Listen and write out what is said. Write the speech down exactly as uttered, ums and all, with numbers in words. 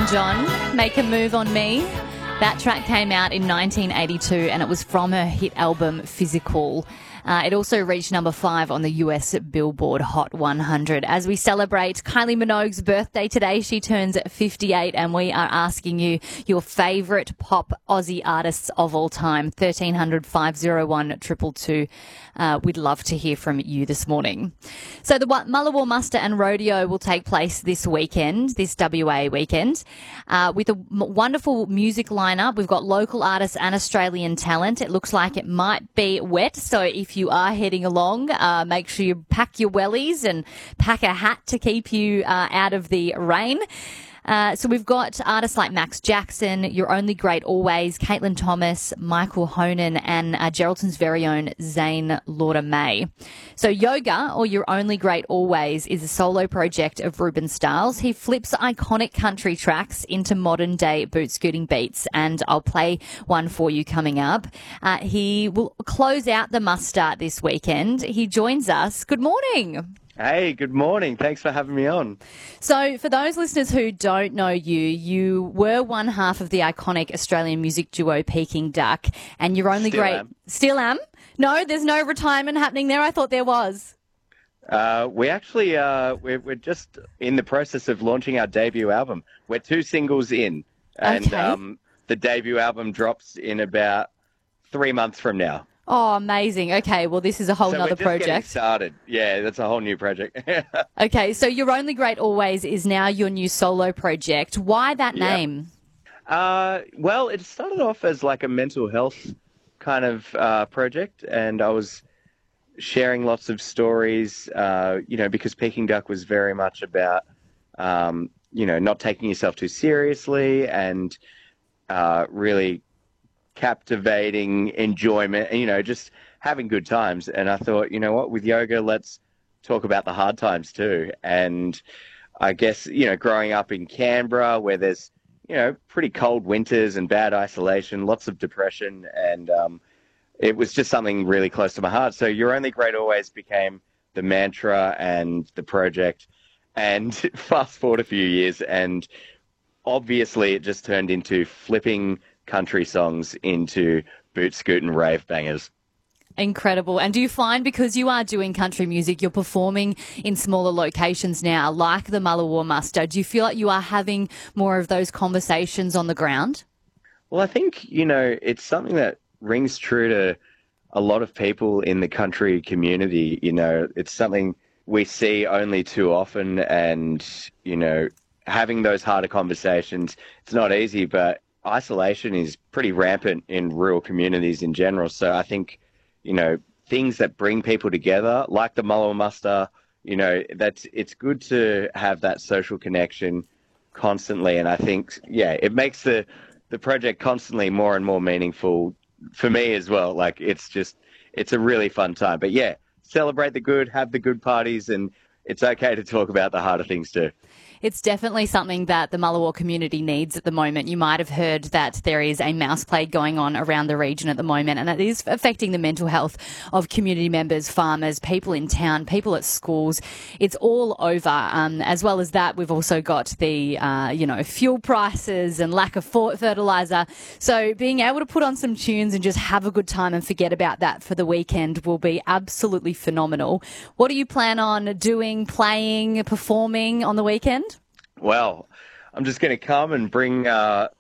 John, Make a Move on Me. That track came out in nineteen eighty-two and it was from her hit album Physical. Uh, it also reached number five on the U S Billboard Hot one hundred. As we celebrate Kylie Minogue's birthday today, she turns fifty-eight, and we are asking you your favourite pop Aussie artists of all time. thirteen hundred, five oh one, two two two. Uh, we'd love to hear from you this morning. So the Mullawar Muster and Rodeo will take place this weekend, this W A weekend, uh, with a m- wonderful music lineup. We've got local artists and Australian talent. It looks like it might be wet, so if you are heading along, uh, make sure you pack your wellies and pack a hat to keep you uh, out of the rain. Uh, so we've got artists like Max Jackson, You're Only Great Always, Caitlin Thomas, Michael Honan, and uh, Geraldton's very own Zane Lauder May. So Yoga, or You're Only Great Always, is a solo project of Ruben Stiles. He flips iconic country tracks into modern day boot scooting beats, and I'll play one for you coming up. Uh, he will close out the muster this weekend. He joins us. Good morning. Hey, good morning. Thanks for having me on. So for those listeners who don't know you, you were one half of the iconic Australian music duo Peking Duck, and you're only Still great... am. Still am? No, there's no retirement happening there. I thought there was. Uh, we actually, uh, we're, we're just in the process of launching our debut album. We're two singles in, and Okay. um, the debut album drops in about three months from now. Oh, amazing. Okay, well, this is a whole so nother we're just getting project. started. Yeah, that's a whole new project. Okay, so You're Only Great Always is now your new solo project. Why that Yeah. name? Uh, well, it started off as like a mental health kind of uh, project, and I was sharing lots of stories, uh, you know, because Peking Duck was very much about, um, you know, not taking yourself too seriously and uh, really captivating enjoyment, you know, just having good times. And I thought, you know what, with yoga, let's talk about the hard times too. And I guess, you know, growing up in Canberra where there's, you know, pretty cold winters and bad isolation, lots of depression, and um, it was just something really close to my heart. So You're Only Great Always became the mantra and the project. And fast forward a few years, and obviously it just turned into flipping country songs into boot scoot and rave bangers. Incredible. And do you find, because you are doing country music, you're performing in smaller locations now, like the Mullawar Muster, do you feel like you are having more of those conversations on the ground? Well, I think, you know, it's something that rings true to a lot of people in the country community. You know, it's something we see only too often, and, you know, having those harder conversations, it's not easy, but isolation is pretty rampant in rural communities in general. So I think, you know, things that bring people together, like the Mullawar Muster, you know, that's it's good to have that social connection constantly. And I think, yeah, it makes the the project constantly more and more meaningful for me as well. Like, it's just, it's a really fun time. But yeah, celebrate the good, have the good parties, and it's okay to talk about the harder things too. It's definitely something that the Mullawar community needs at the moment. You might have heard that there is a mouse plague going on around the region at the moment, and it is affecting the mental health of community members, farmers, people in town, people at schools. It's all over. Um, as well as that, we've also got the, uh, you know, fuel prices and lack of fertiliser. So being able to put on some tunes and just have a good time and forget about that for the weekend will be absolutely phenomenal. What do you plan on doing, playing, performing on the weekend? Well, I'm just going to come and bring uh,